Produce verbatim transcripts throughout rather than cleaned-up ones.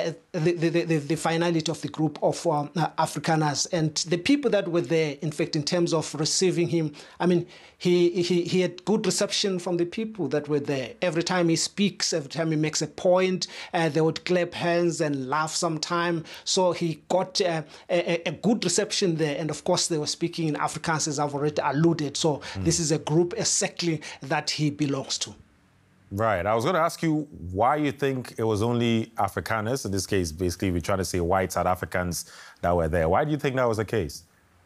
uh, the, the, the, the finality of the group of um, uh, Afrikaners and the people that were there, in fact, in terms of receiving him. I mean, he, he, he had good reception from the people that were there. Every time he speaks, every time he makes a point, uh, they would clap hands and laugh sometime. So he got uh, a, a good reception there. And of course, they were speaking in Afrikaans, as I've already alluded. So mm. this is a group exactly that he belongs to. Right. I was going to ask you why you think it was only Afrikaners, in this case, basically, we're trying to say white South Africans that were there. Why do you think that was the case?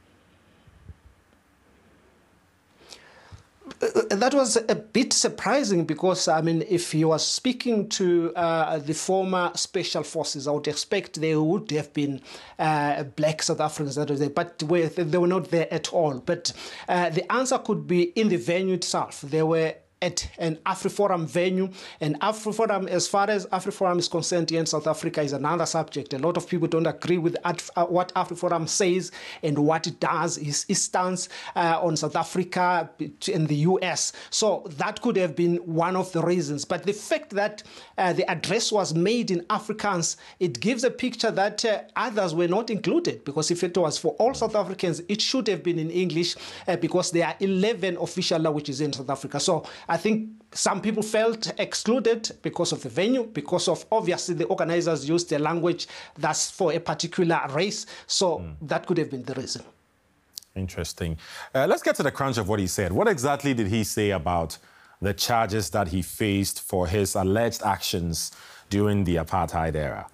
Uh, that was a bit surprising because, I mean, if he was speaking to uh, the former special forces, I would expect there would have been uh, black South Africans that were there, but they were not there at all. But uh, the answer could be in the venue itself. There were at an AfriForum venue. And AfriForum, as far as AfriForum is concerned here in South Africa, is another subject. A lot of people don't agree with what AfriForum says and what it does, his stance uh, on South Africa and the U S. So that could have been one of the reasons. But the fact that uh, the address was made in Afrikaans, it gives a picture that uh, others were not included, because if it was for all South Africans, it should have been in English uh, because there are eleven official languages in South Africa. So I think some people felt excluded because of the venue, because of obviously the organizers used a language that's for a particular race. So mm. that could have been the reason. Interesting. Uh, let's get to the crunch of what he said. What exactly did he say about the charges that he faced for his alleged actions during the apartheid era?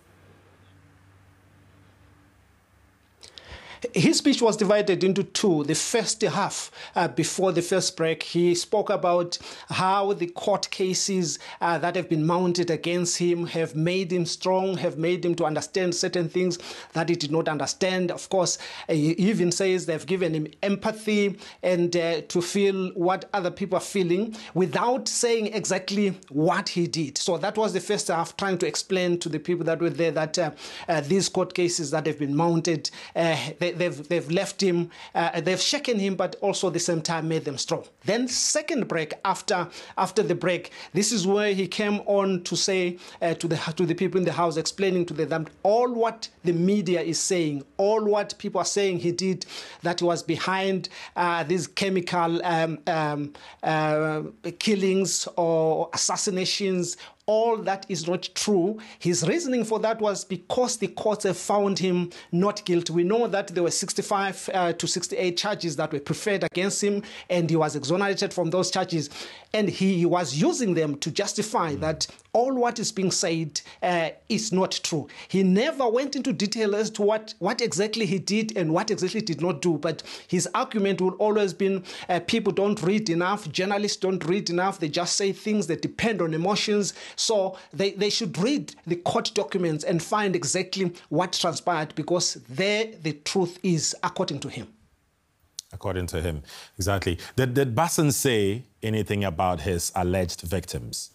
His speech was divided into two. The first half, uh, before the first break, he spoke about how the court cases uh, that have been mounted against him have made him strong, have made him to understand certain things that he did not understand. Of course, uh, he even says they've given him empathy and uh, to feel what other people are feeling without saying exactly what he did. So that was the first half, trying to explain to the people that were there that uh, uh, these court cases that have been mounted, uh, they They've, they've left him, uh, they've shaken him, but also at the same time made them strong. Then second break, after after the break, this is where he came on to say uh, to the to the people in the house, explaining to them that all what the media is saying, all what people are saying he did, that he was behind uh, these chemical um, um, uh, killings or assassinations, all that is not true. His reasoning for that was because the courts have found him not guilty. We know that there were sixty-five uh, to sixty-eight charges that were preferred against him, and he was exonerated from those charges. And he was using them to justify mm. that all what is being said uh, is not true. He never went into detail as to what, what exactly he did and what exactly he did not do. But his argument will always be uh, people don't read enough, journalists don't read enough, they just say things that depend on emotions. So they, they should read the court documents and find exactly what transpired, because there the truth is, according to him. According to him, exactly. Did, did Basson say anything about his alleged victims?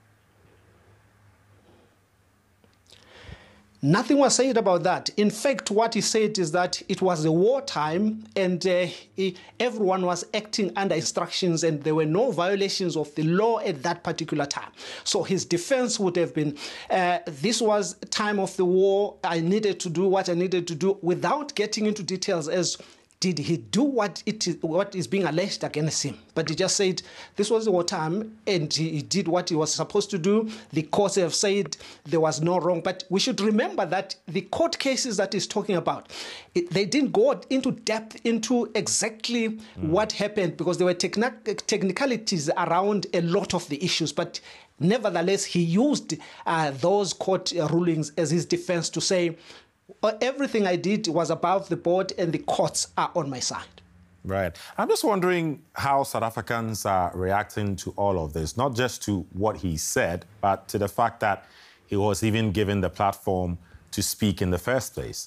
Nothing was said about that. In fact, what he said is that it was a wartime and uh, he, everyone was acting under instructions and there were no violations of the law at that particular time. So his defense would have been, uh, this was time of the war, I needed to do what I needed to do, without getting into details as did he do what it is, what is being alleged against him? But he just said this was the wartime and he did what he was supposed to do. The courts have said there was no wrong. But we should remember that the court cases that he's talking about, it, they didn't go into depth into exactly mm. what happened, because there were techni- technicalities around a lot of the issues. But nevertheless, he used uh, those court rulings as his defense to say, everything I did was above the board and the courts are on my side. Right. I'm just wondering how South Africans are reacting to all of this, not just to what he said, but to the fact that he was even given the platform to speak in the first place.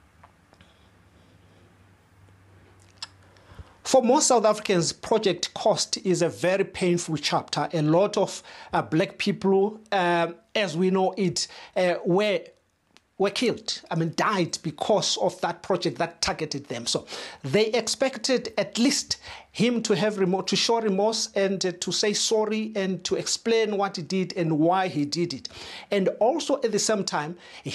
For most South Africans, Project Coast is a very painful chapter. A lot of uh, black people, uh, as we know it, uh, were were killed, I mean, died because of that project that targeted them. So they expected at least him to have remorse, to show remorse and uh, to say sorry and to explain what he did and why he did it. And also at the same time,